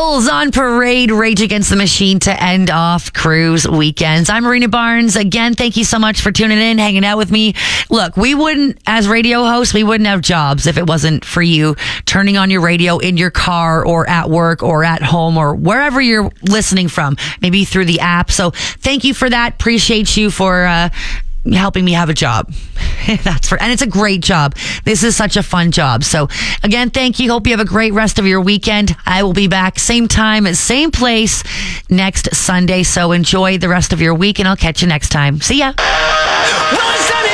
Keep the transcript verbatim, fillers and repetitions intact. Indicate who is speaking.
Speaker 1: Bulls on parade, Rage Against the Machine to end off cruise weekends. I'm Marina Barnes. Again, thank you so much for tuning in, hanging out with me. Look, we wouldn't, as radio hosts, we wouldn't have jobs if it wasn't for you turning on your radio in your car or at work or at home or wherever you're listening from, maybe through the app. So thank you for that. Appreciate you for uh, helping me have a job. That's for, and it's a great job. This is such a fun job. So again, thank you. Hope you have a great rest of your weekend. I will be back same time, same place next Sunday. So enjoy the rest of your week and I'll catch you next time. See ya. Well,